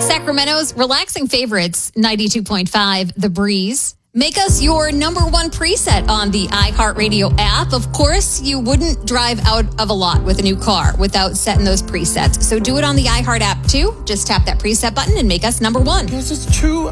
Sacramento's relaxing favorites, 92.5 The Breeze. Make us your number one preset on the iHeartRadio app. Of course, you wouldn't drive out of a lot with a new car without setting those presets. So do it on the iHeart app too. Just tap that preset button and make us number one. Yes, it's true.